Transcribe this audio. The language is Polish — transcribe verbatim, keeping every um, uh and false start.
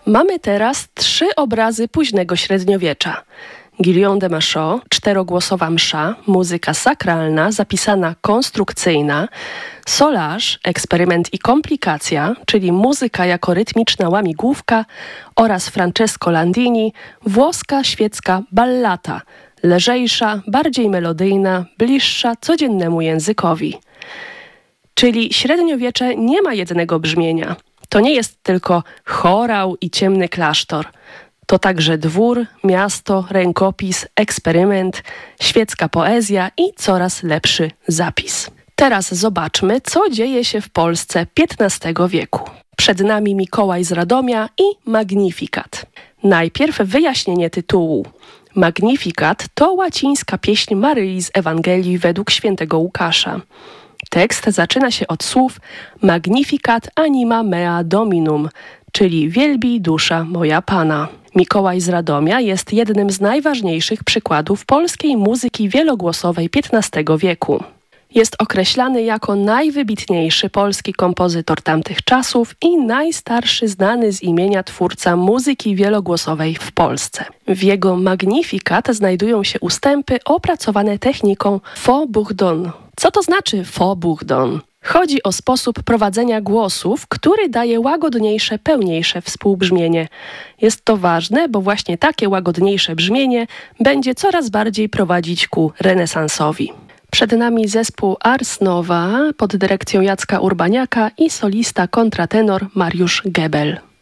Mamy teraz trzy obrazy późnego średniowiecza. Guillaume de Machaut, czterogłosowa msza, muzyka sakralna, zapisana konstrukcyjna, Solage, eksperyment i komplikacja, czyli muzyka jako rytmiczna łamigłówka oraz Francesco Landini, włoska świecka ballata, lżejsza, bardziej melodyjna, bliższa codziennemu językowi. Czyli średniowiecze nie ma jednego brzmienia. To nie jest tylko chorał i ciemny klasztor. To także dwór, miasto, rękopis, eksperyment, świecka poezja i coraz lepszy zapis. Teraz zobaczmy, co dzieje się w Polsce piętnastego wieku. Przed nami Mikołaj z Radomia i Magnificat. Najpierw wyjaśnienie tytułu. Magnificat to łacińska pieśń Maryi z Ewangelii według świętego Łukasza. Tekst zaczyna się od słów Magnificat anima mea dominum, czyli wielbi dusza moja Pana. Mikołaj z Radomia jest jednym z najważniejszych przykładów polskiej muzyki wielogłosowej piętnastego wieku. Jest określany jako najwybitniejszy polski kompozytor tamtych czasów i najstarszy znany z imienia twórca muzyki wielogłosowej w Polsce. W jego Magnificat znajdują się ustępy opracowane techniką faux bourdon. Co to znaczy faux bourdon? Chodzi o sposób prowadzenia głosów, który daje łagodniejsze, pełniejsze współbrzmienie. Jest to ważne, bo właśnie takie łagodniejsze brzmienie będzie coraz bardziej prowadzić ku renesansowi. Przed nami zespół Ars Nova pod dyrekcją Jacka Urbaniaka i solista kontratenor Mariusz Gebel.